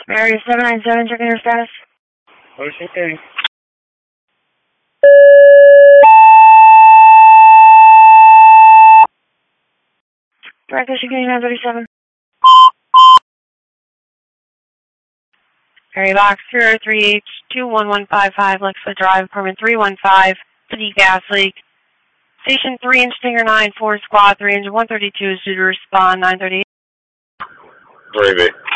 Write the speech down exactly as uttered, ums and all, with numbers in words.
Mary seven nine seven, checking your status. Motion carried. Direct issue nine thirty-seven. Mary Box zero three H two one one five five, Lexwood Drive, apartment three one five, City Gas Leak. Station three inch Stinger nine four, squad three engine one thirty-two is due to respond nine thirty-eight. three B.